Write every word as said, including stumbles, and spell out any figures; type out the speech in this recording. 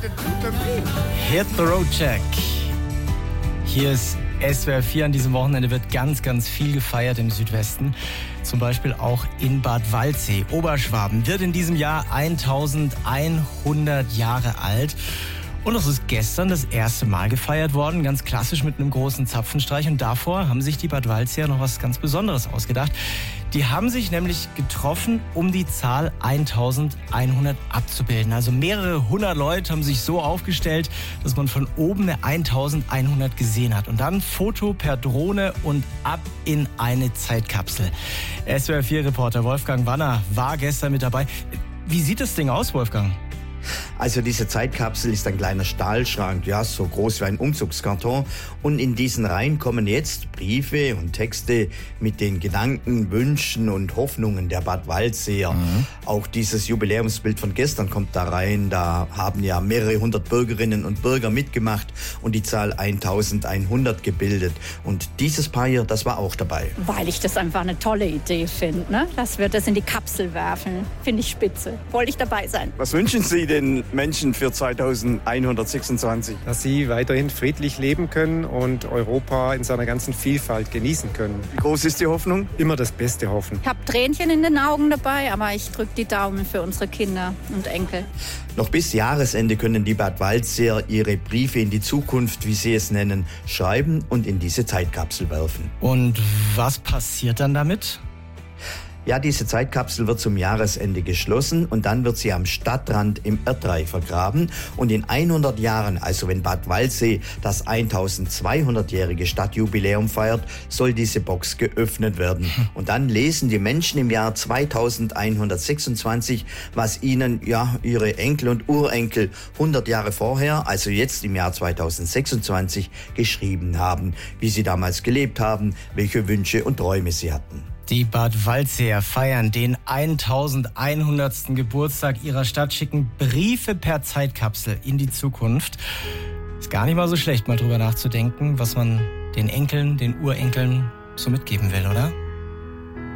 Hit the Road Jack. Hier ist S W R vier. An diesem Wochenende wird ganz, ganz viel gefeiert im Südwesten. Zum Beispiel auch in Bad Waldsee. Oberschwaben wird in diesem Jahr eintausendeinhundert Jahre alt. Und es ist gestern das erste Mal gefeiert worden, ganz klassisch mit einem großen Zapfenstreich. Und davor haben sich die Bad Waldseer noch was ganz Besonderes ausgedacht. Die haben sich nämlich getroffen, um die Zahl eintausendeinhundert abzubilden. Also mehrere hundert Leute haben sich so aufgestellt, dass man von oben eine eintausendeinhundert gesehen hat. Und dann Foto per Drohne und ab in eine Zeitkapsel. S W R vier Reporter Wolfgang Wanner war gestern mit dabei. Wie sieht das Ding aus, Wolfgang? Also diese Zeitkapsel ist ein kleiner Stahlschrank, ja, so groß wie ein Umzugskarton. Und in diesen rein kommen jetzt Briefe und Texte mit den Gedanken, Wünschen und Hoffnungen der Bad Waldseer. Mhm. Auch dieses Jubiläumsbild von gestern kommt da rein. Da haben ja mehrere hundert Bürgerinnen und Bürger mitgemacht und die Zahl eintausendeinhundert gebildet. Und dieses Paar hier, das war auch dabei. Weil ich das einfach eine tolle Idee finde, ne? Dass wir das in die Kapsel werfen. Finde ich spitze. Wollte ich dabei sein. Was wünschen Sie den Menschen für zweitausendeinhundertsechsundzwanzig? Dass sie weiterhin friedlich leben können und Europa in seiner ganzen Vielfalt genießen können. Wie groß ist die Hoffnung? Immer das Beste hoffen. Ich habe Tränchen in den Augen dabei, aber ich drücke die Daumen für unsere Kinder und Enkel. Noch bis Jahresende können die Bad Waldseer ihre Briefe in die Zukunft, wie sie es nennen, schreiben und in diese Zeitkapsel werfen. Und was passiert dann damit? Ja, diese Zeitkapsel wird zum Jahresende geschlossen und dann wird sie am Stadtrand im Erdreich vergraben. Und in hundert Jahren, also wenn Bad Waldsee das eintausendzweihundertjährige Stadtjubiläum feiert, soll diese Box geöffnet werden. Und dann lesen die Menschen im Jahr zweitausendeinhundertsechsundzwanzig, was ihnen, ja, ihre Enkel und Urenkel hundert Jahre vorher, also jetzt im Jahr zweitausendsechsundzwanzig, geschrieben haben, wie sie damals gelebt haben, welche Wünsche und Träume sie hatten. Die Bad Waldseer feiern den eintausendeinhundertsten Geburtstag ihrer Stadt, schicken Briefe per Zeitkapsel in die Zukunft. Ist gar nicht mal so schlecht, mal drüber nachzudenken, was man den Enkeln, den Urenkeln so mitgeben will, oder?